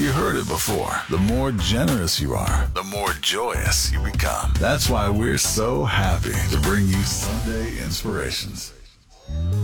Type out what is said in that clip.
You heard it before. The more generous you are, the more joyous you become. That's why we're so happy to bring you Sunday Inspirations.